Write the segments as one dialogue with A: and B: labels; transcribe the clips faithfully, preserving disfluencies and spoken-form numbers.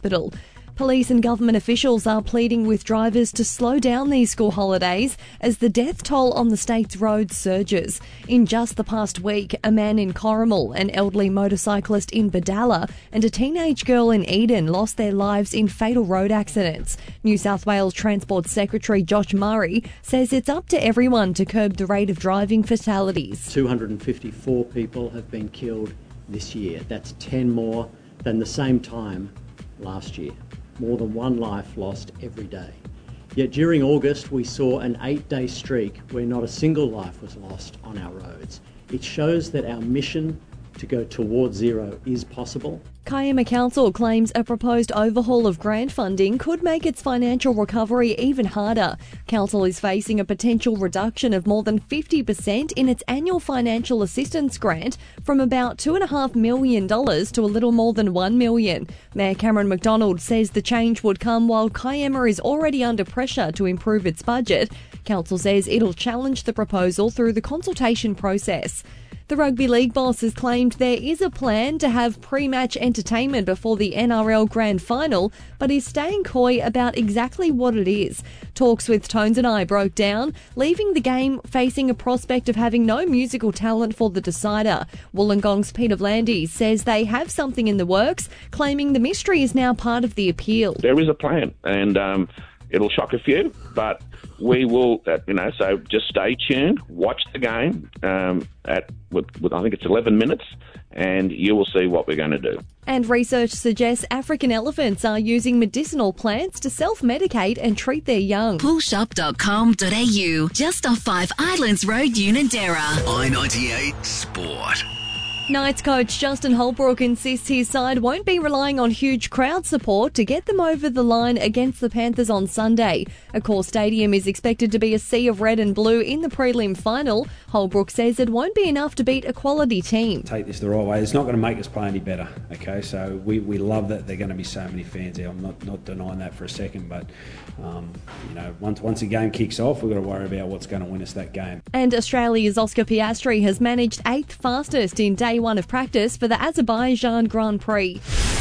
A: hospital. Police and government officials are pleading with drivers to slow down these school holidays as the death toll on the state's roads surges. In just the past week, a man in Corrimal, an elderly motorcyclist in Badalla, and a teenage girl in Eden lost their lives in fatal road accidents. New South Wales Transport Secretary Josh Murray says it's up to everyone to curb the rate of driving fatalities.
B: two hundred fifty-four people have been killed this year. That's ten more than the same time last year. More than one life lost every day. Yet during August we saw an eight-day streak where not a single life was lost on our roads. It shows that our mission to go towards zero is possible.
A: Kiama Council claims a proposed overhaul of grant funding could make its financial recovery even harder. Council is facing a potential reduction of more than fifty percent in its annual financial assistance grant from about two point five million dollars to a little more than one million dollars. Mayor Cameron McDonald says the change would come while Kiama is already under pressure to improve its budget. Council says it'll challenge the proposal through the consultation process. The rugby league boss has claimed there is a plan to have pre-match entertainment before the N R L Grand Final, but is staying coy about exactly what it is. Talks with Tones and I broke down, leaving the game facing a prospect of having no musical talent for the decider. Wollongong's Peter Vlandis says they have something in the works, claiming the mystery is now part of the appeal.
C: There is a plan, and um, it'll shock a few, but we will, uh, you know, so just stay tuned, watch the game um, at, with, with, I think it's eleven minutes, and you will see what we're going to do.
A: And research suggests African elephants are using medicinal plants to self-medicate and treat their young.
D: Pool shop dot com dot a u, just off Five Islands Road, Unanderra.
E: I ninety-eight Sport.
A: Knights coach Justin Holbrook insists his side won't be relying on huge crowd support to get them over the line against the Panthers on Sunday. Accor Stadium is expected to be a sea of red and blue in the prelim final. Holbrook says it won't be enough to beat a quality team.
F: Take this the right way. It's not going to make us play any better, okay? So we, we love that there are going to be so many fans there. I'm not, not denying that for a second, but um, you know, once, once the game kicks off, we've got to worry about what's going to win us that game.
A: And Australia's Oscar Piastri has managed eighth fastest in day one of practice for the Azerbaijan Grand Prix.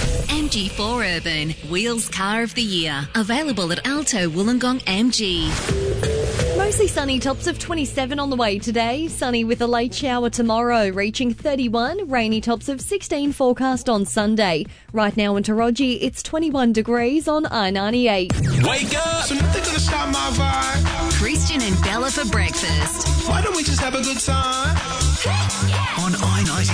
D: M G four Urban, Wheels Car of the Year. Available at Alto Wollongong M G.
A: Mostly sunny, tops of twenty-seven on the way today. Sunny with a late shower tomorrow, reaching thirty-one. Rainy tops of sixteen forecast on Sunday. Right now in Taronga, it's twenty-one degrees on I ninety-eight.
E: Wake up! So nothing's gonna stop my vibe.
D: Christian and Bella for breakfast.
E: Why don't we just have a good time? On I ninety-eight.